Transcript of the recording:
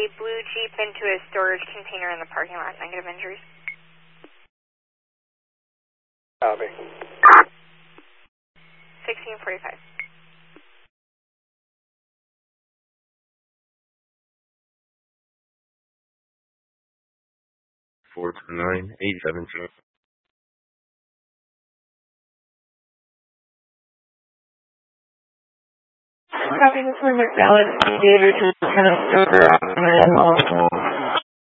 blue Jeep into a storage container in the parking lot. Negative injuries. Copy. 1645. $429,872. Copy, this is McDowell. David, kind of over.